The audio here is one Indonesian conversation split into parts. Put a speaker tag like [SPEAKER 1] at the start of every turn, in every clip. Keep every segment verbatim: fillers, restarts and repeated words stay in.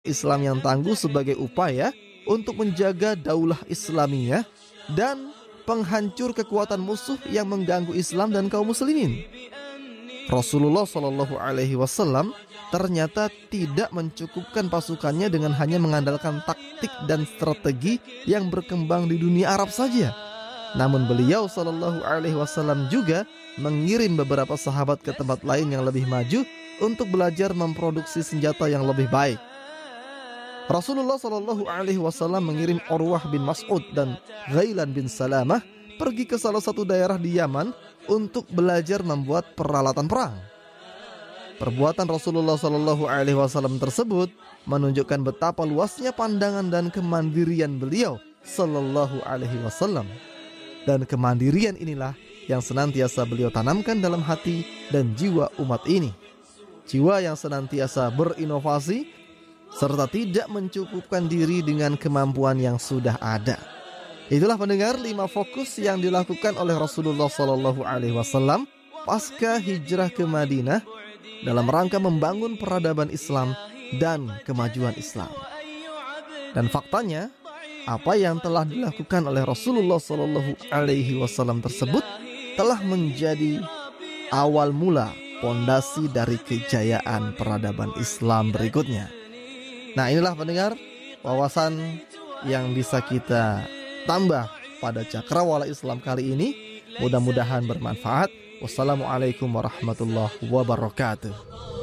[SPEAKER 1] Islam yang tangguh sebagai upaya untuk menjaga daulah Islamiyah dan penghancur kekuatan musuh yang mengganggu Islam dan kaum muslimin. Rasulullah Shallallahu Alaihi Wasallam ternyata tidak mencukupkan pasukannya dengan hanya mengandalkan taktik dan strategi yang berkembang di dunia Arab saja. Namun beliau Shallallahu Alaihi Wasallam juga mengirim beberapa sahabat ke tempat lain yang lebih maju untuk belajar memproduksi senjata yang lebih baik. Rasulullah Shallallahu Alaihi Wasallam mengirim Urwah bin Mas'ud dan Ghailan bin Salamah pergi ke salah satu daerah di Yaman untuk belajar membuat peralatan perang. Perbuatan Rasulullah Shallallahu Alaihi Wasallam tersebut menunjukkan betapa luasnya pandangan dan kemandirian beliau Shallallahu Alaihi Wasallam. Dan kemandirian inilah yang senantiasa beliau tanamkan dalam hati dan jiwa umat ini. Jiwa yang senantiasa berinovasi serta tidak mencukupkan diri dengan kemampuan yang sudah ada. Itulah pendengar lima fokus yang dilakukan oleh Rasulullah Shallallahu Alaihi Wasallam pasca hijrah ke Madinah dalam rangka membangun peradaban Islam dan kemajuan Islam. Dan faktanya, apa yang telah dilakukan oleh Rasulullah Shallallahu Alaihi Wasallam tersebut telah menjadi awal mula pondasi dari kejayaan peradaban Islam berikutnya. Nah, inilah pendengar wawasan yang bisa kita tambah pada Cakrawala Islam kali ini. Mudah-mudahan bermanfaat. Wassalamualaikum warahmatullahi wabarakatuh.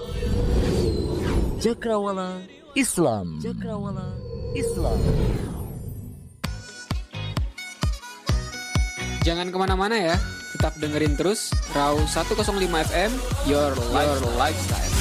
[SPEAKER 2] Cakrawala Islam. Cakrawala Islam.
[SPEAKER 3] Jangan kemana-mana ya, tetap dengerin terus Raw seratus lima F M, Your Life, Your Lifestyle.